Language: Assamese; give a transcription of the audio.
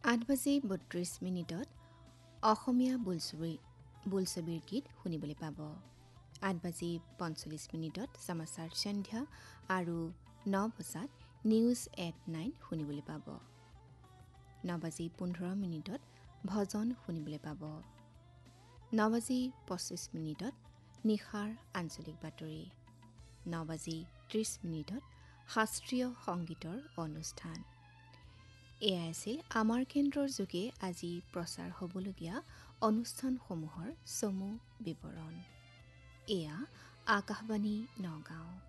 8:32 অসমীয়া বোলছবিৰ গীত শুনিবলৈ পাব। 8:45 সমাচাৰ সন্ধ্যা আৰু 9 বজাত নিউজ এট 9 শুনিবলৈ পাব। 9:15 ভজন শুনিবলৈ পাব। 9:25 নিশাৰ আঞ্চলিক বাতৰি। 9:30 শাস্ত্ৰীয় সংগীতৰ অনুষ্ঠান। এয়াই আছিল আমাৰ কেন্দ্ৰৰ যোগে আজি প্ৰচাৰ হ'বলগীয়া অনুষ্ঠানসমূহৰ চমু বিৱৰণ। এয়া আকাশবাণী নগাঁও।